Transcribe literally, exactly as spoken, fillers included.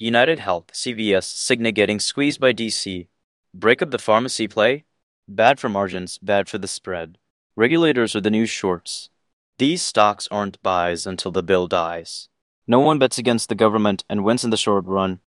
United Health, C V S, Cigna getting squeezed by D C. Break up the pharmacy play? Bad for margins, bad for the spread. Regulators are the new shorts. These stocks aren't buys until the bill dies. No one bets against the government and wins in the short run.